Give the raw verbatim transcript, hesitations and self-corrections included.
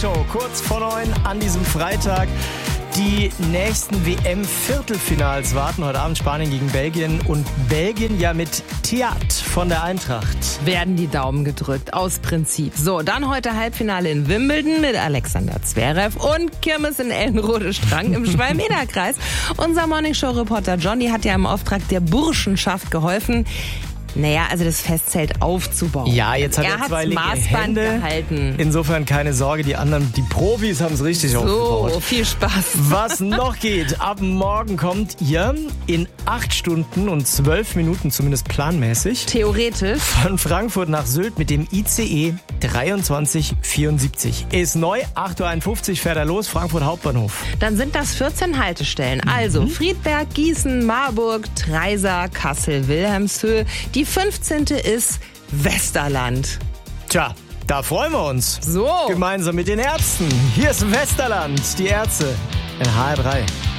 Show, kurz vor neun an diesem Freitag. Die nächsten W M-Viertelfinals warten. Heute Abend Spanien gegen Belgien. Und Belgien ja mit Thiat von der Eintracht. Werden die Daumen gedrückt, aus Prinzip. So, dann heute Halbfinale in Wimbledon mit Alexander Zverev und Kirmes in Ellenrode-Strang im Schwalm-Eder-Kreis. Unser Morningshow-Reporter Johnny hat ja im Auftrag der Burschenschaft geholfen, Naja, also das Festzelt aufzubauen. Ja, jetzt hat er, er zwei Maßband Hände gehalten. Insofern keine Sorge, die anderen, die Profis haben es richtig so, aufgebaut. So, viel Spaß. Was noch geht, ab morgen kommt ihr in acht Stunden und zwölf Minuten, zumindest planmäßig, theoretisch, von Frankfurt nach Sylt mit dem I C E dreiundzwanzig vierundsiebzig. Ist neu, acht Uhr einundfünfzig fährt er los, Frankfurt Hauptbahnhof. Dann sind das vierzehn Haltestellen. Also Friedberg, Gießen, Marburg, Treisa, Kassel, Wilhelmshöhe. Die fünfzehnte ist Westerland. Tja, da freuen wir uns. So. Gemeinsam mit den Ärzten. Hier ist Westerland, die Ärzte in H R drei.